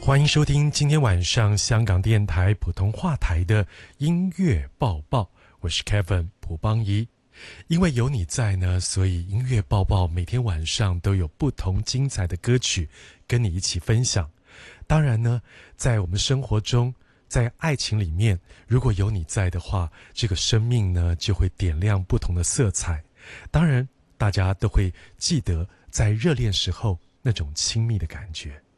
欢迎收听今天晚上香港电台普通话台的音乐报报，我是 Kevin 蒲邦仪。因为有你在呢，所以音乐报报每天晚上都有不同精彩的歌曲跟你一起分享。当然呢，在我们生活中，在爱情里面，如果有你在的话，这个生命呢就会点亮不同的色彩。当然，大家都会记得在热恋时候那种亲密的感觉。